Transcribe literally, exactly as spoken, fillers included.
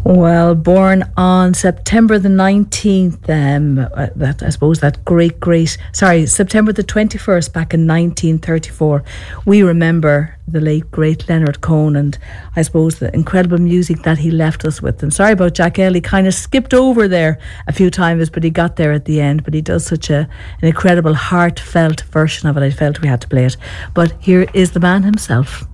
Well, born on September the nineteenth, um, uh, that I suppose that great, great, sorry, September the twenty-first back in nineteen thirty-four. We remember the late, great Leonard Cohen and I suppose the incredible music that he left us with. And sorry about Jack L, he kind of skipped over there a few times, but he got there at the end. But he does such a an incredible, heartfelt version of it. I felt we had to play it. But here is the man himself.